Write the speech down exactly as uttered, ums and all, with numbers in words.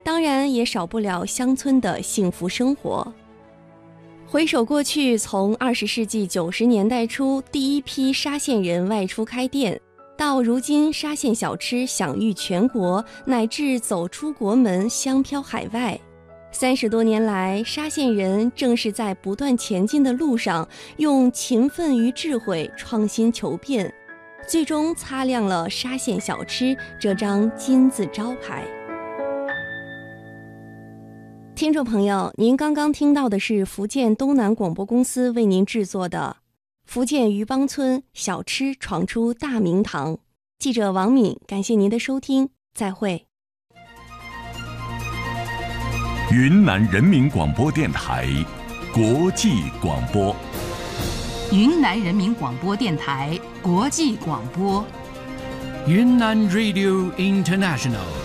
当然也少不了乡村的幸福生活。回首过去，从二十世纪九十年代初第一批沙县人外出开店，到如今沙县小吃享誉全国，乃至走出国门香飘海外，三十多年来，沙县人正是在不断前进的路上，用勤奋与智慧创新求变，最终擦亮了沙县小吃这张金字招牌。听众朋友，您刚刚听到的是福建东南广播公司为您制作的福建渔邦村小吃闯出大名堂。记者王敏，感谢您的收听，再会。 云南人民广播电台国际广播。 云南人民广播电台国际广播。 云南 Radio International。